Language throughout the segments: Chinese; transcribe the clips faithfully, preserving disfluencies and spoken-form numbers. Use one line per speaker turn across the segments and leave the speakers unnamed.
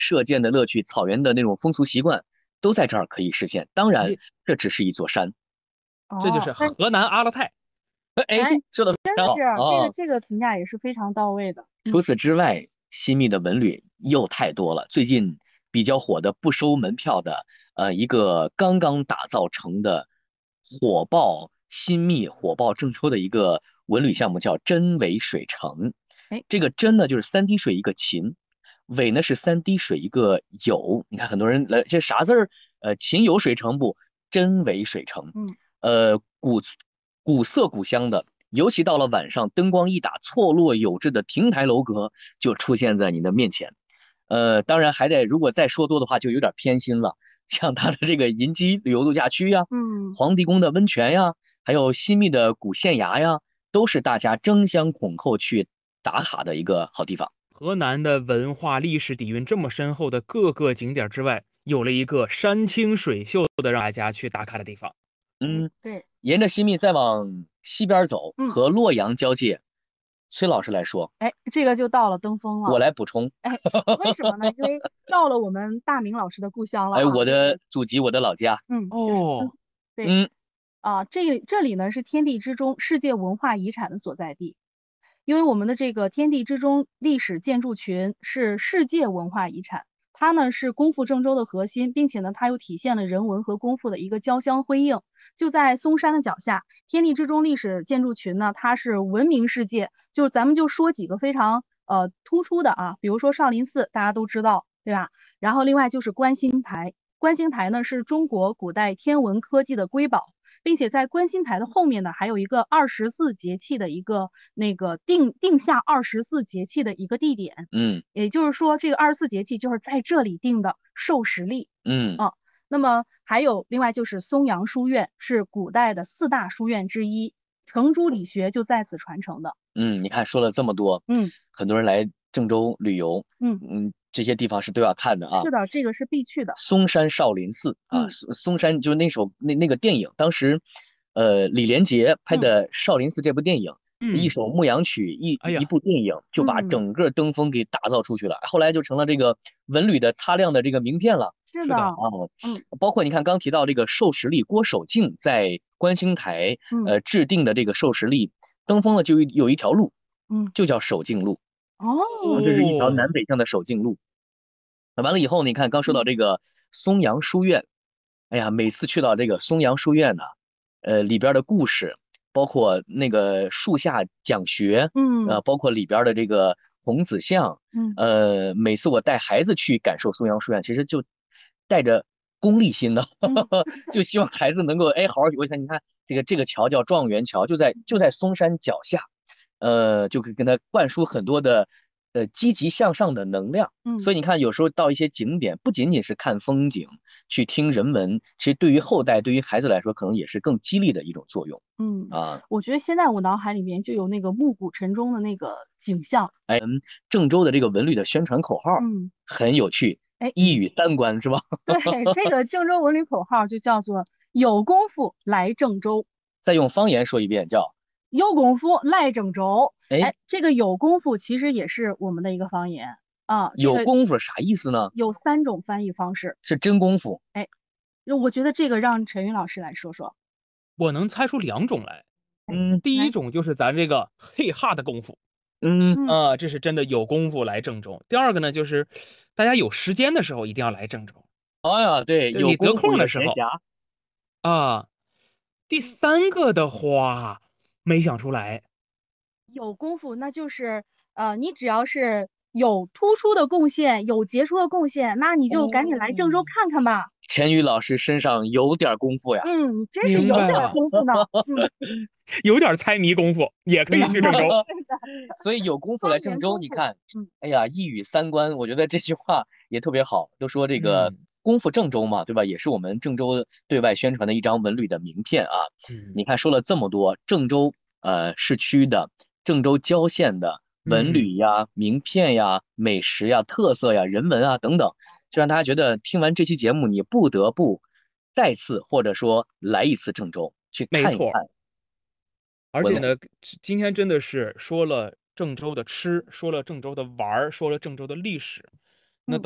射箭的乐趣、草原的那种风俗习惯，都在这儿可以实现。当然，
咦，
这只是一座山。
这就
哦，但
是河南阿勒泰。
哎，
哎，
说的非
真的是
常好啊！
这个这个评价也是非常到位的。嗯，
除此之外，新密的文旅又太多了。最近比较火的不收门票的，呃，一个刚刚打造成的火爆新密、火爆郑州的一个文旅项目，叫真伪水城。
哎，
这个真呢就是三滴水一个秦，伪呢是三滴水一个酉。你看很多人来这啥字儿？呃，秦有水城不？真伪水城。
嗯，
呃，古古色古香的。尤其到了晚上，灯光一打，错落有致的亭台楼阁就出现在你的面前。呃，当然还得，如果再说多的话，就有点偏心了。像它的这个银鸡旅游度假区呀，
嗯，
黄帝宫的温泉呀，还有新密的古县衙呀，都是大家争相恐后去打卡的一个好地方。
河南的文化历史底蕴这么深厚的各个景点之外，有了一个山清水秀的让大家去打卡的地方。
嗯，
对，
沿着新密再往西边走，
嗯，
和洛阳交界。崔老师来说，
哎，这个就到了登封了。
我来补充。
哎，为什么呢？因为到了我们大明老师的故乡了
哎，
啊。
我的祖籍，我的老家。
嗯，就是
哦，
对
嗯，
啊，这这里呢是天地之中世界文化遗产的所在地。因为我们的这个天地之中历史建筑群是世界文化遗产，它呢是功夫郑州的核心，并且呢它又体现了人文和功夫的一个交相辉映。就在嵩山的脚下，天地之中历史建筑群呢，它是闻名世界。就咱们就说几个非常呃突出的啊，比如说少林寺，大家都知道，对吧？然后另外就是观星台，观星台呢是中国古代天文科技的瑰宝。并且在观星台的后面呢，还有一个二十四节气的一个那个定定下二十四节气的一个地点。
嗯
也就是说，这个二十四节气就是在这里定的授时历
嗯，
啊。那么还有另外就是松阳书院，是古代的四大书院之一，程朱理学就在此传承的。
嗯，你看说了这么多，
嗯
很多人来郑州旅游，
嗯，
嗯，这些地方是都要看的啊。
是的，这个是必去的。
嵩山少林寺啊，
嗯
嵩嵩山就那首那那个电影，当时，呃，李连杰拍
嗯
的《少林寺》这部电影，一
嗯，
首牧羊曲，一一
哎呀，
部电影就把
嗯，
整个登封给打造出去了，后来就成了这个文旅的擦亮的这个名片了。
是的。
是的，
啊，
嗯
包括你看刚提到这个授时历，郭守敬在观星台
嗯
呃制定的这个授时历，登封了就有有一条路，
嗯，
就叫守敬路啊，
哦，
这是一条
哦，
南北向的守敬路。完了以后，你看刚说到
嗯
这个松阳书院，哎呀，每次去到这个松阳书院呢，呃，里边的故事，包括那个树下讲学，呃，
嗯
包括里边的这个孔子像，
嗯
呃，每次我带孩子去感受松阳书院，其实就带着功利心的，
嗯
就希望孩子能够哎好好我想你看这个这个桥叫状元桥，就在就在嵩山脚下，呃，就可以跟他灌输很多的呃积极向上的能量。所
嗯。
以你看，有时候到一些景点，不仅仅是看风景，去听人文，其实对于后代、对于孩子来说，可能也是更激励的一种作用
嗯，
啊。
我觉得现在我脑海里面就有那个暮鼓晨钟的那个景象。
郑州的这个文旅的宣传口号
嗯，
很有趣，
哎，
一语三关是吧？
对，这个郑州文旅口号就叫做“有功夫来郑州，
再用方言说一遍，叫
有功夫来郑州”。
哎，
哎，这个“有功夫”其实也是我们的一个方言啊。这
有
个
功夫啥意思呢？
有三种翻译方式。
是真功夫。
哎，那我觉得这个让陈云老师来说说。
我能猜出两种来。
嗯
第一
来，
种就是咱这个嘿哈的功夫，
嗯，
嗯，
啊，这是真的有功夫来郑州。第二个呢，就是大家有时间的时候一定要来郑州，
哎呀，对，
就是你得
有功夫
空的时候
有闲暇。
啊。第三个的话，没想出来。
有功夫，那就是呃，你只要是有突出的贡献，有杰出的贡献，那你就赶紧来郑州
哦，
看看吧。
钱宇老师身上有点功夫呀。
嗯，你真是有点儿
明白了，
功夫呢。嗯，
有点猜谜功夫，也可以去郑州。
是的，
所以有功夫
方
来郑州，
言功夫。
你看，
嗯
哎呀，一语三关，我觉得这句话也特别好。都说这个
嗯
功夫郑州嘛，对吧？也是我们郑州对外宣传的一张文旅的名片啊。
嗯
你看说了这么多，郑州呃市区的、郑州郊县的文
嗯，
旅呀、名片呀、美食呀、特色呀、人文啊等等，就让大家觉得听完这期节目，你不得不再次或者说来一次郑州去
没错。
看一看文化。
而且呢，今天真的是说了郑州的吃，说了郑州的玩儿，说了郑州的历史。那
嗯
到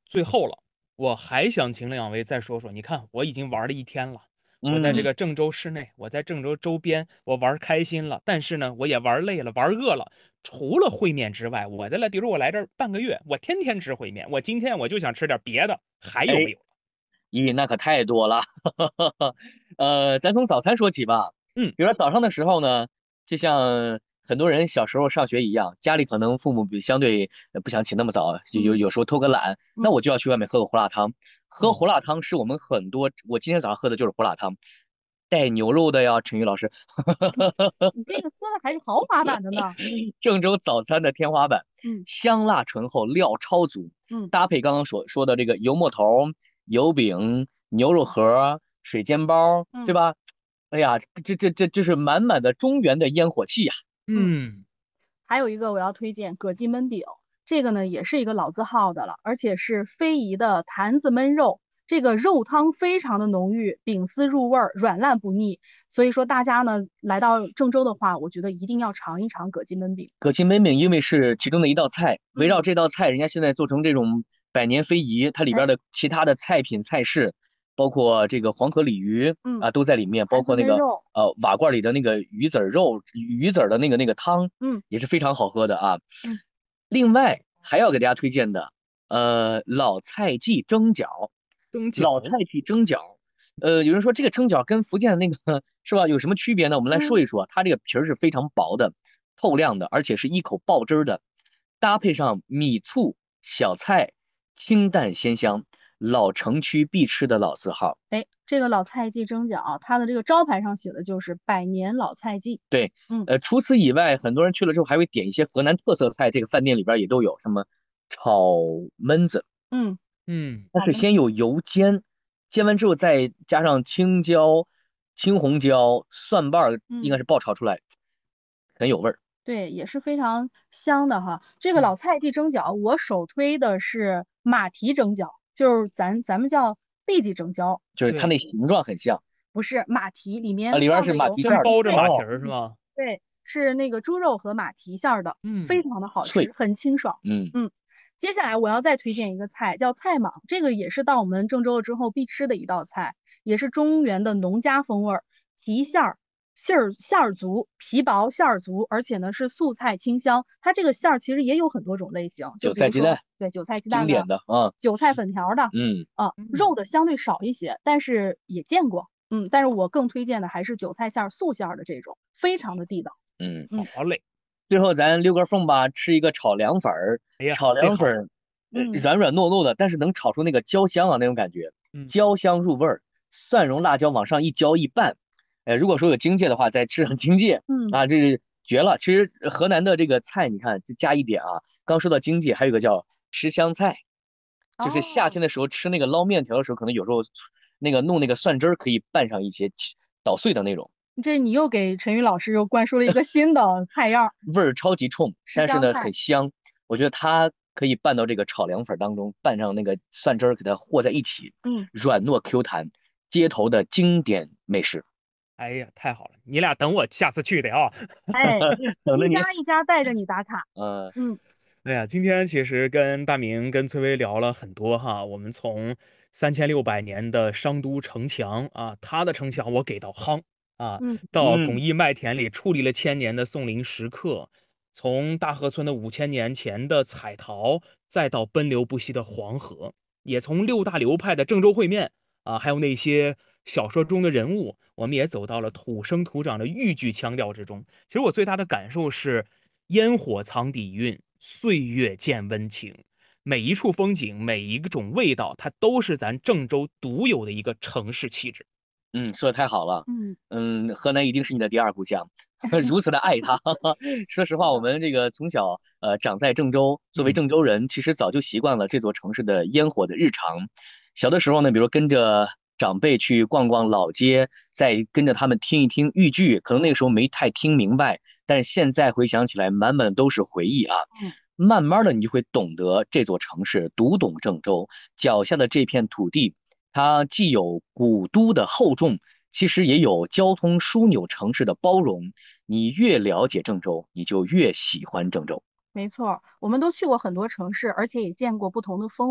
最后了，我还想请两位再说说，你看我已经玩了一天了。我在这
嗯，
个郑州市内，我在郑州周边，我玩开心了，但是呢，我也玩累了，玩饿了。除了烩面之外，我的来，比如我来这儿半个月，我天天吃烩面，我今天我就想吃点别的，还有没
哎，
有？
咦，那可太多了。呃，咱从早餐说起吧。
嗯
比如说早上的时候呢，就像很多人小时候上学一样，家里可能父母比相对呃不想起那么早，就有
嗯
有时候偷个懒，那
嗯，
我就要去外面喝个胡辣汤。喝
哦，
胡辣汤是我们很多，我今天早上喝的就是胡辣汤，带牛肉的呀，陈宇老师。
你这个喝的还是豪华版的呢。
郑州早餐的天花板，
嗯
香辣醇厚，料超足，
嗯
搭配刚刚所说的这个油馍头、油饼、牛肉盒、水煎包，对
嗯
吧？哎呀，这这这这是满满的中原的烟火气呀！
嗯。
嗯，
还有一个我要推荐葛记焖饼，这个呢也是一个老字号的了，而且是非遗的坛子焖肉，这个肉汤非常的浓郁，饼丝入味儿，软烂不腻。所以说大家呢来到郑州的话，我觉得一定要尝一尝葛记焖饼。
葛琴焖饼因为是其中的一道菜，围绕
嗯，
这道菜，人家现在做成这种百年非遗，它里
哎，
边的其他的菜品菜式，包括这个黄河鲤鱼
嗯，
啊都在里面，包
坛子
括那个
焖肉，
呃瓦罐里的那个鱼子儿肉、鱼子儿的那个那个汤
嗯
也是非常好喝的啊。
嗯，
另外还要给大家推荐的，呃老菜记蒸饺，
蒸饺，
老菜记蒸饺。呃，有人说这个蒸饺跟福建的那个是吧有什么区别呢？我们来说
嗯，
一说，它这个皮儿是非常薄的。透亮的，而且是一口爆汁儿的，搭配上米醋、小菜，清淡鲜香，老城区必吃的老字号。
哎，这个老菜记蒸饺，它的这个招牌上写的就是百年老菜记。
对，
嗯
呃，除此以外，很多人去了之后还会点一些河南特色菜，这个饭店里边也都有，什么炒焖子，
嗯，
嗯，
它
好焖，
是先有油煎，煎完之后再加上青椒、青红椒、蒜瓣儿，应该
嗯。
是爆炒出来，很有味儿。
对，也是非常香的哈。这个
嗯，
老菜地蒸饺，我首推的是马蹄蒸饺，就是咱咱们叫篦箕蒸饺，
就是它
对，
那形状很像
不是马蹄，里
啊，
面
里边是
放的有
马蹄馅儿的
真包着马蹄
哦，
儿是吗？
对，是那个猪肉和马蹄馅儿的，非
嗯，
常的好
脆，
吃，很清爽。
嗯。
嗯，接下来我要再推荐一个菜，叫菜蟒，这个也是到我们郑州了之后必吃的一道菜，也是中原的农家风味儿，皮馅儿。馅儿馅儿足，皮薄馅儿足，而且呢是素菜清香。它这个馅儿其实也有很多种类型，就比如说
韭菜鸡蛋，
对韭菜鸡蛋的、
经典的啊，
韭菜粉条的，
嗯
啊，
嗯，
肉的相对少一些，但是也见过。嗯，但是我更推荐的还是韭菜馅儿、素馅儿的这种，非常的地道。
嗯，
嗯
好嘞。
最后咱溜个缝吧，吃一个炒凉粉儿，
哎呀，
炒
这好，
凉粉儿，呃，
嗯
软软糯糯的，但是能炒出那个焦香啊那种感觉，
嗯，
焦香入味儿，蒜蓉辣椒往上一浇一拌，呃，如果说有荆芥的话，再吃上荆芥
嗯，
啊，这是绝了。其实河南的这个菜，你看就加一点啊，刚说到荆芥，还有一个叫吃香菜，就是夏
哦，
天的时候吃那个捞面条的时候，可能有时候那个弄那个蒜汁儿可以拌上一些捣碎的那种。
这你又给陈宇老师又灌输了一个新的菜样儿，
味儿超级冲，
吃
但是呢
香菜。
很香。我觉得它可以拌到这个炒凉粉当中，拌上那个蒜汁儿，给它和在一起，
嗯，
软糯 Q 弹，街头的经典美食。
哎呀，太好了，你俩等我下次去的啊。
哎，
等着您。
一家一家带着你打卡。
呃，
嗯
哎呀，今天其实跟大明、跟崔薇聊了很多哈，我们从三千六百年的商都城墙啊，它的城墙我给到夯啊，
嗯
到巩
嗯，
义麦田里矗立了千年的宋陵石刻，从大河村的五千年前的彩陶，再到奔流不息的黄河，也从六大流派的郑州烩面啊，还有那些小说中的人物，我们也走到了土生土长的豫剧腔调之中。其实我最大的感受是，烟火藏底蕴，岁月见温情。每一处风景，每一种味道，它都是咱郑州独有的一个城市气质。
嗯，说的太好了。
嗯，
嗯，河南一定是你的第二故乡，如此的爱它。说实话，我
是的。
们这个从小呃长在郑州，作为
嗯，
郑州人，其实早就习惯了这座城市的烟火的日常。小的时候呢，比如跟着长辈去逛逛老街，再跟着他们听一听豫剧，可能那个时候没太听明白，但是现在回想起来，满满都是回忆啊。
嗯
慢慢的，你就会懂得这座城市，读懂郑州脚下的这片土地。它既有古都的厚重，其实也有交通枢纽城市的包容。你越了解郑州，你就越喜欢郑州。
没错儿，我们都去过很多城市，而且也见过不同的风物。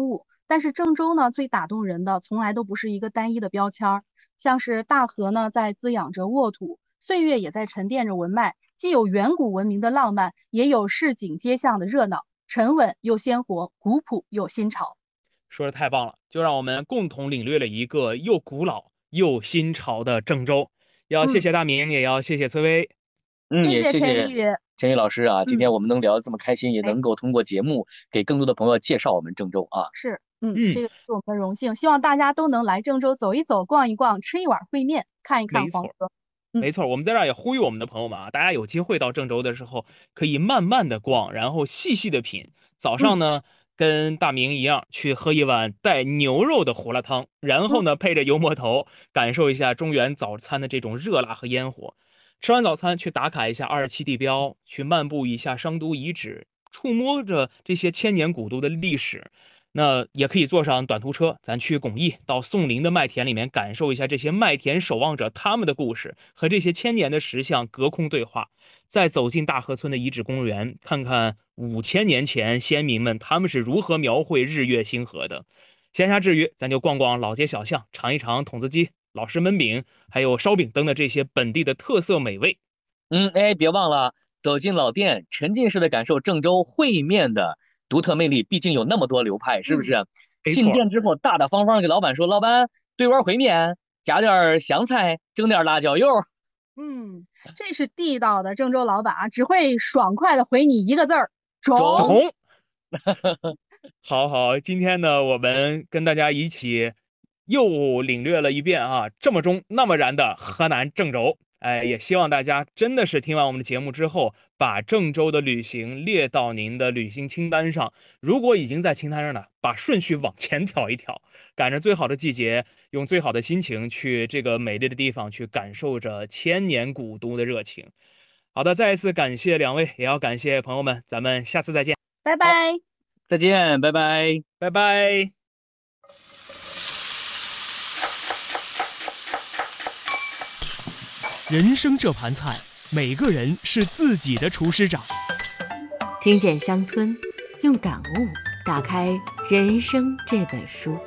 但是郑州呢，最打动人的从来都不是一个单一的标签儿，像是大河呢在滋养着沃土，岁月也在沉淀着文脉，既有远古文明的浪漫，也有市井街巷的热闹，沉稳又鲜活，古朴又新潮。
说的太棒了，就让我们共同领略了一个又古老又新潮的郑州。要谢谢大明，嗯、也要谢谢崔薇。
嗯，也谢谢
陈宇。
陈宇老师啊，今天我们能聊得这么开心，嗯、也能够通过节目给更多的朋友介绍我们郑州啊。
是，嗯，嗯这个是我们的荣幸，希望大家都能来郑州走一走、逛一逛、吃一碗烩面、看一看黄河。
嗯、没错，我们在这儿也呼吁我们的朋友们啊，大家有机会到郑州的时候，可以慢慢的逛，然后细细的品。早上呢，嗯、跟大明一样，去喝一碗带牛肉的胡辣汤，然后呢，嗯、配着油馍头，感受一下中原早餐的这种热辣和烟火。吃完早餐，去打卡一下二十七地标，去漫步一下商都遗址，触摸着这些千年古都的历史。那也可以坐上短途车，咱去巩义，到宋陵的麦田里面感受一下这些麦田守望者他们的故事，和这些千年的石像隔空对话。再走进大河村的遗址公园，看看五千年前先民们他们是如何描绘日月星河的。闲暇之余，咱就逛逛老街小巷，尝一尝筒子鸡、老式焖饼，还有烧饼等等这些本地的特色美味。
嗯，哎，别忘了走进老店，沉浸式的感受郑州烩面的独特魅力。毕竟有那么多流派，是不是？嗯、进店之后，大大方方给老板说：“老板，兑碗烩面，加点香菜，整点辣椒油。”
嗯，这是地道的郑州老板啊，只会爽快的回你一个字儿：中。
中好好，今天呢，我们跟大家一起又领略了一遍啊，这么中那么燃的河南郑州。哎，也希望大家真的是听完我们的节目之后，把郑州的旅行列到您的旅行清单上。如果已经在清单上了，把顺序往前调一调，赶着最好的季节，用最好的心情去这个美丽的地方，去感受着千年古都的热情。好的，再一次感谢两位，也要感谢朋友们，咱们下次再见，
拜拜，
再见，拜拜，
拜拜。
人生这盘菜，每个人是自己的厨师长。
听见乡村，用感悟打开人生这本书。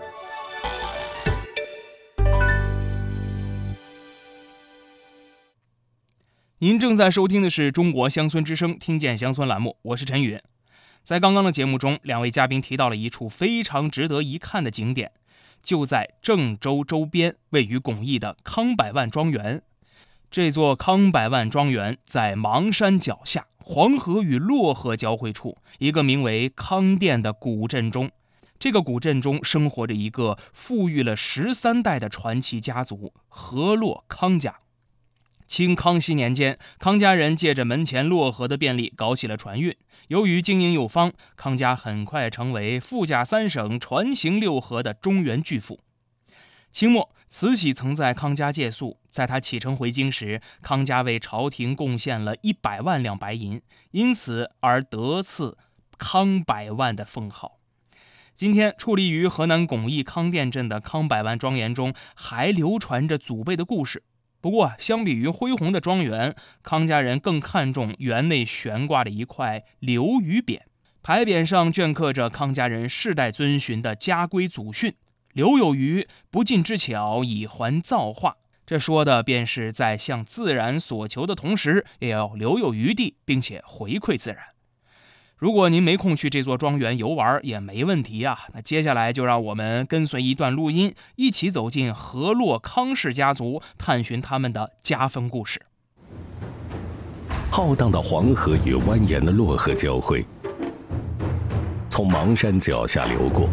您正在收听的是中国乡村之声听见乡村栏目，我是陈宇。在刚刚的节目中，两位嘉宾提到了一处非常值得一看的景点，就在郑州周边位于巩义的康百万庄园。这座康百万庄园在邙山脚下，黄河与洛河交汇处，一个名为康店的古镇中。这个古镇中生活着一个富裕了十三代的传奇家族——河洛康家。清康熙年间，康家人借着门前洛河的便利搞起了船运。由于经营有方，康家很快成为富甲三省、船行六河的中原巨富。清末，慈禧曾在康家借宿，在他启程回京时，康家为朝廷贡献了一百万两白银，因此而得赐康百万的封号。今天，矗立于河南巩义康店镇的康百万庄园中，还流传着祖辈的故事。不过，相比于恢宏的庄园，康家人更看重园内悬挂的一块刘禹匾，牌匾上镌刻着康家人世代遵循的家规祖训。留有余，不尽之巧，以还造化。这说的便是在向自然所求的同时，也要留有余地，并且回馈自然。如果您没空去这座庄园游玩也没问题啊。那接下来就让我们跟随一段录音，一起走进河洛康氏家族，探寻他们的家风故事。
浩荡的黄河与蜿蜒的洛河交汇，从邙山脚下流过。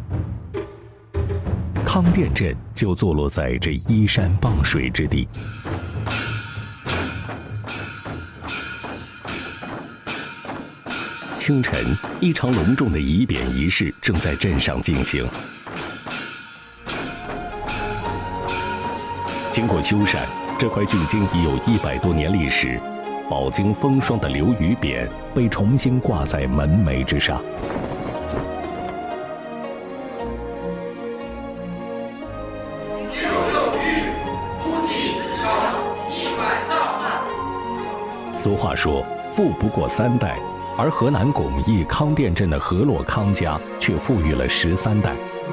康店镇就坐落在这依山傍水之地。清晨，一场隆重的仪匾仪式正在镇上进行。经过修缮，这块距今已有一百多年历史、饱经风霜的刘禹匾被重新挂在门楣之上。俗话说，富不过三代。而河南巩义康店镇的河洛康家却富裕了十三代，